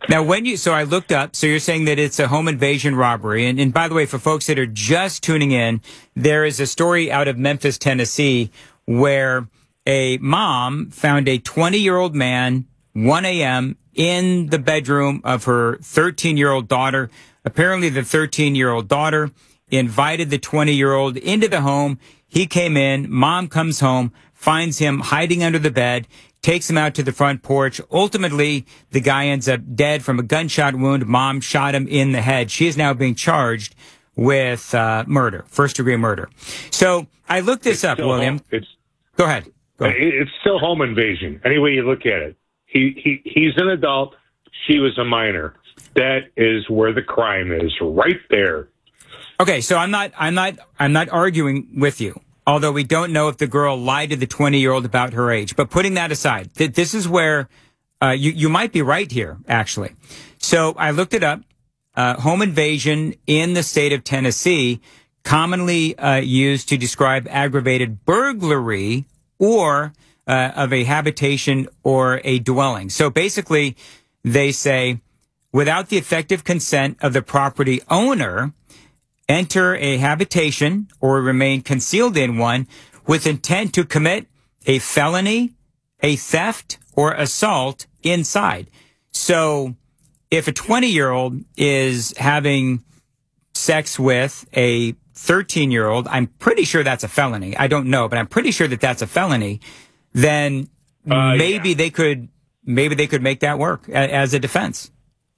Now, so I looked up, so you're saying that it's a home invasion robbery. And by the way, for folks that are just tuning in, there is a story out of Memphis, Tennessee, where a mom found a 20-year-old man, 1 a.m., in the bedroom of her 13-year-old daughter. Apparently, the 13-year-old daughter invited the 20-year-old into the home. He came in. Mom comes home, finds him hiding under the bed, takes him out to the front porch. Ultimately, the guy ends up dead from a gunshot wound. Mom shot him in the head. She is now being charged with murder, first-degree murder. So I looked this up, William. Go ahead. It's still home invasion, any way you look at it. He's an adult. She was a minor. That is where the crime is, right there. Okay, so I'm not arguing with you. Although we don't know if the girl lied to the 20-year-old about her age. But putting that aside, this is where you might be right here, actually. So I looked it up. Home invasion in the state of Tennessee, commonly used to describe aggravated burglary or of a habitation or a dwelling. So basically, they say, without the effective consent of the property owner, enter a habitation or remain concealed in one with intent to commit a felony, a theft, or assault inside. So if a 20-year-old is having sex with a 13-year-old, I'm pretty sure that's a felony. I don't know, but I'm pretty sure that that's a felony. Then maybe they could make that work as a defense.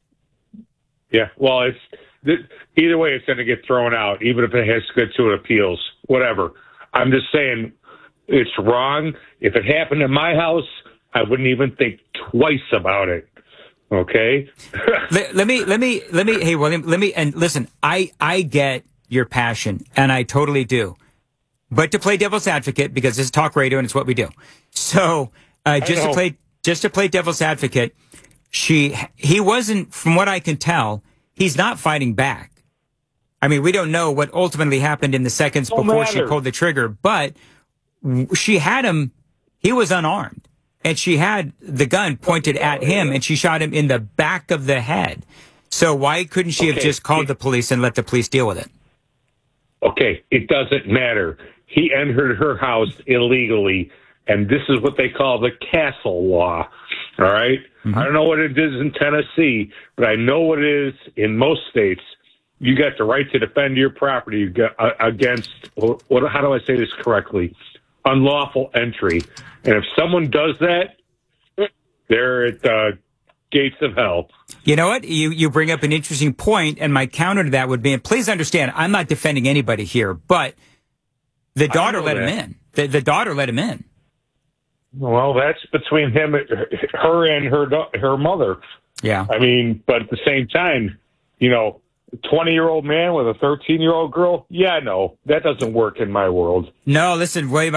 Yeah, well, either way, it's going to get thrown out, even if it has to go to appeals, whatever. I'm just saying it's wrong. If it happened in my house, I wouldn't even think twice about it. Okay. let me, hey, William, and listen, I get your passion, and I totally do. But to play devil's advocate, because this is talk radio and it's what we do. So, just to play devil's advocate, he wasn't, from what I can tell, he's not fighting back. I mean, we don't know what ultimately happened in the seconds before she pulled the trigger, but she had him, he was unarmed, and she had the gun pointed at him, and she shot him in the back of the head. So why couldn't she have just called the police and let the police deal with it? Okay, it doesn't matter. He entered her house illegally, and this is what they call the castle law, all right? Mm-hmm. I don't know what it is in Tennessee, but I know what it is in most states. You got the right to defend your property against, how do I say this correctly? Unlawful entry. And if someone does that, they're at the gates of hell. You know what? You bring up an interesting point, and my counter to that would be, and please understand, I'm not defending anybody here, but the daughter let him in. The daughter let him in. Well, that's between her and her mother. Yeah. I mean, but at the same time, 20-year-old man with a 13-year-old girl? Yeah, no, that doesn't work in my world. No, listen, William,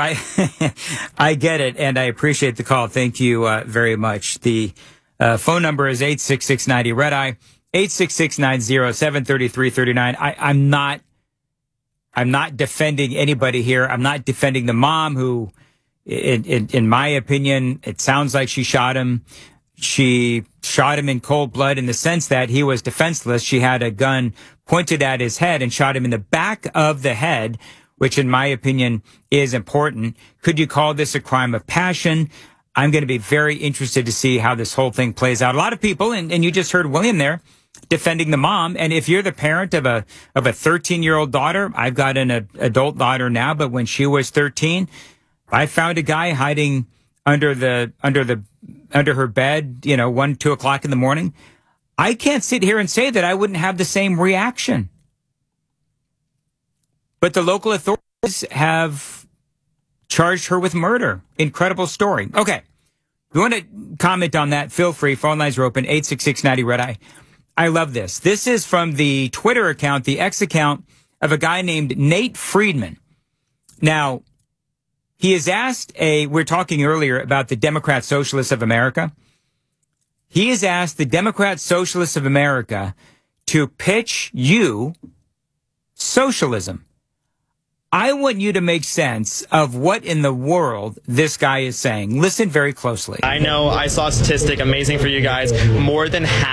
I get it, and I appreciate the call. Thank you very much. The phone number is 866-90-RED-EYE, 866-907-3339. I'm not defending anybody here. I'm not defending the mom who, in my opinion, it sounds like she shot him. She shot him in cold blood in the sense that he was defenseless. She had a gun pointed at his head and shot him in the back of the head, which in my opinion is important. Could you call this a crime of passion? I'm going to be very interested to see how this whole thing plays out. A lot of people, and you just heard William there, defending the mom. And if you're the parent of a 13-year-old daughter, I've got an adult daughter now, but when she was 13, I found a guy hiding under her bed, 1, 2 o'clock in the morning. I can't sit here and say that I wouldn't have the same reaction. But the local authorities have charged her with murder. Incredible story. Okay. If you want to comment on that, feel free. Phone lines are open, 866-90-RED-EYE. I love this. This is from the Twitter account, the X account of a guy named Nate Friedman. Now, he is asked we're talking earlier about the Democrat Socialists of America. He has asked the Democrat Socialists of America to pitch you socialism. I want you to make sense of what in the world this guy is saying. Listen very closely. I know I saw a statistic, amazing for you guys, more than half